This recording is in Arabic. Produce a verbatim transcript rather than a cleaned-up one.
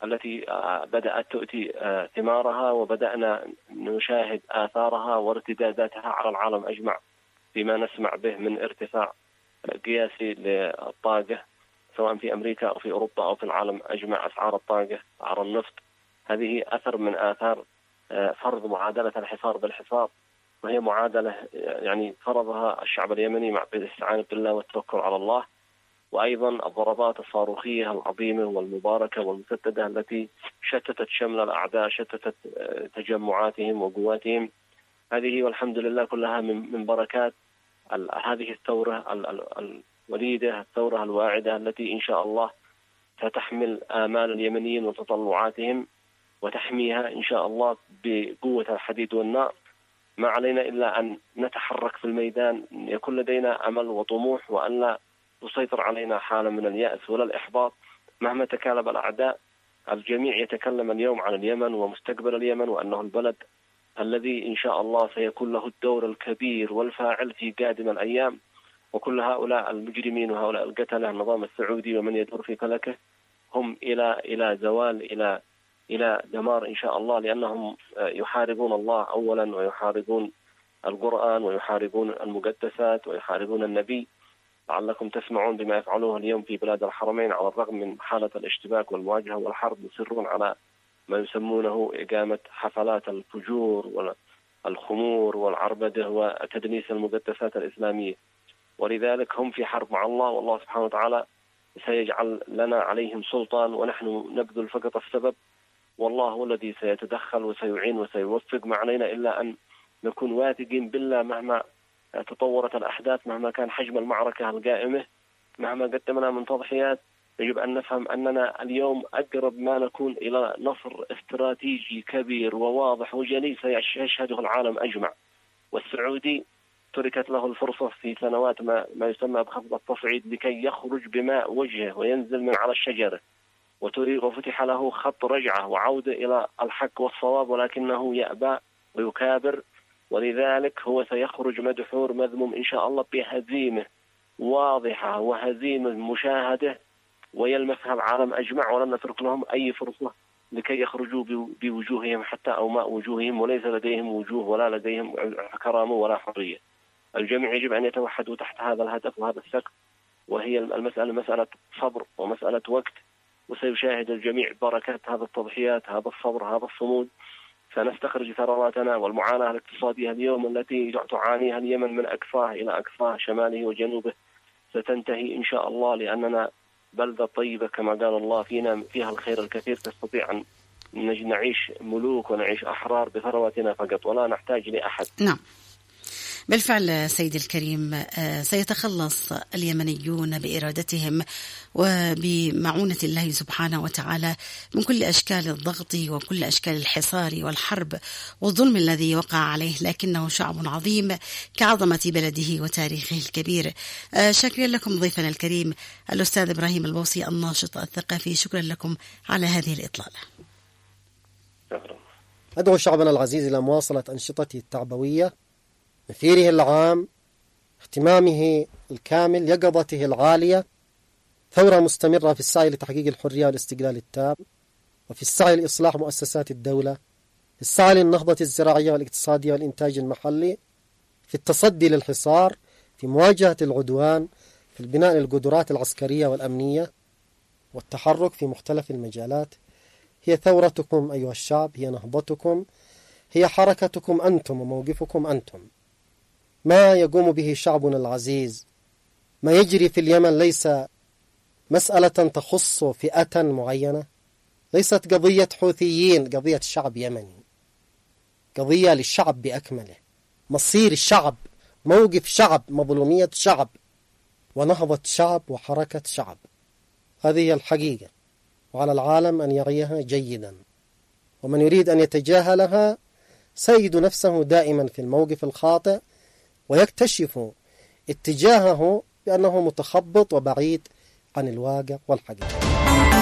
التي بدأت تؤتي ثمارها، وبدأنا نشاهد آثارها وارتداداتها على العالم أجمع فيما نسمع به من ارتفاع قياسي للطاقة سواء في أمريكا أو في أوروبا أو في العالم أجمع. أسعار الطاقة، أسعار النفط، هذه أثر من آثار فرض معادلة الحصار بالحصار، وهي معادلة يعني فرضها الشعب اليمني مع الاستعانة بالله والتوكل على الله. وأيضا الضربات الصاروخية العظيمة والمباركة والمسددة التي شتتت شمل الأعداء، شتتت تجمعاتهم وقواتهم. هذه والحمد لله كلها من بركات هذه الثورة الوليدة، الثورة الواعدة التي إن شاء الله ستحمل آمال اليمنيين وتطلعاتهم وتحميها إن شاء الله بقوة الحديد والنار. ما علينا إلا أن نتحرك في الميدان، يكون لدينا أمل وطموح، وأن لا تسيطر علينا حالة من اليأس ولا الإحباط مهما تكالب الأعداء. الجميع يتكلم اليوم عن اليمن ومستقبل اليمن، وأنه البلد الذي إن شاء الله سيكون له الدور الكبير والفاعل في قادم الأيام. وكل هؤلاء المجرمين وهؤلاء القتلة النظام السعودي ومن يدور في فلكه هم إلى إلى زوال، إلى إلى دمار إن شاء الله، لأنهم يحاربون الله أولا، ويحاربون القرآن، ويحاربون المقدسات، ويحاربون النبي. لعلكم تسمعون بما يفعلوه اليوم في بلاد الحرمين، على الرغم من حالة الاشتباك والمواجهة والحرب يصرون على ما يسمونه إقامة حفلات الفجور والخمور والعربدة وتدنيس المقدسات الإسلامية. ولذلك هم في حرب مع الله، والله سبحانه وتعالى سيجعل لنا عليهم سلطان، ونحن نبذل فقط السبب، والله هو الذي سيتدخل وسيعين وسيوفق. ما علينا إلا أن نكون واثقين بالله مهما تطورت الأحداث، مهما كان حجم المعركة القائمة، مهما قدمنا من تضحيات. يجب أن نفهم أننا اليوم أقرب ما نكون إلى نصر استراتيجي كبير وواضح وجلي سيشهده العالم أجمع. والسعودي تركت له الفرصة في سنوات ما, ما يسمى بخفض التصعيد لكي يخرج بماء وجهه وينزل من على الشجرة، وفتح له خط رجعة وعودة إلى الحق والصواب، ولكنه يأبى ويكابر. ولذلك هو سيخرج مدحور مذموم إن شاء الله بهزيمة واضحة وهزيمة مشاهدة ويلمسها العالم أجمع، ولن نترك لهم أي فرصة لكي يخرجوا بوجوههم حتى أو ماء وجوههم، وليس لديهم وجوه ولا لديهم كرامة ولا حرية. الجميع يجب أن يتوحدوا تحت هذا الهدف وهذا السقف، وهي المسألة مسألة صبر ومسألة وقت، وسيشاهد الجميع بركات هذا التضحيات، هذا الصبر، هذا الصمود. سنستخرج ثرواتنا، والمعاناة الاقتصادية اليوم التي تعانيها اليمن من أقصاه إلى أقصاه شماله وجنوبه ستنتهي إن شاء الله، لأننا بلدة طيبة كما قال الله، فينا فيها الخير الكثير، تستطيع أن نعيش ملوك ونعيش أحرار بثرواتنا فقط، ولا نحتاج لأحد. نعم بالفعل سيدي الكريم، سيتخلص اليمنيون بإرادتهم وبمعونة الله سبحانه وتعالى من كل أشكال الضغط وكل أشكال الحصار والحرب والظلم الذي وقع عليه، لكنه شعب عظيم كعظمة بلده وتاريخه الكبير. شكرا لكم ضيفنا الكريم الأستاذ إبراهيم البوصي الناشط الثقافي، شكرا لكم على هذه الإطلالة. أدعو شعبنا العزيز إلى مواصلة أنشطته التعبوية، مثيره العام، اهتمامه الكامل، يقظته العالية، ثورة مستمرة في السعي لتحقيق الحرية والاستقلال التام، وفي السعي لإصلاح مؤسسات الدولة، في السعي للنهضة الزراعية والاقتصادية والإنتاج المحلي، في التصدي للحصار، في مواجهة العدوان، في البناء للقدرات العسكرية والأمنية، والتحرك في مختلف المجالات. هي ثورتكم أيها الشعب، هي نهضتكم، هي حركتكم أنتم وموقفكم أنتم. ما يقوم به شعبنا العزيز، ما يجري في اليمن ليس مسألة تخص فئة معينة، ليست قضية حوثيين، قضية شعب يمني، قضية للشعب بأكمله، مصير الشعب، موقف شعب، مظلومية شعب، ونهضة شعب وحركة شعب. هذه هي الحقيقة، وعلى العالم أن يريها جيدا، ومن يريد أن يتجاهلها سيجد نفسه دائما في الموقف الخاطئ، ويكتشف اتجاهه بأنه متخبط وبعيد عن الواقع والحقيقة.